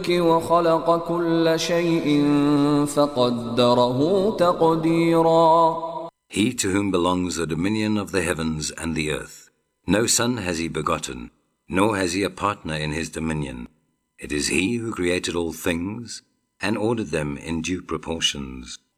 وخلق كل شيء فقدره تقديرا. He to whom belongs the dominion of the heavens and the earth. No son has he begotten, nor has he a partner in his dominion. It is he who created all things and ordered them in due proportions.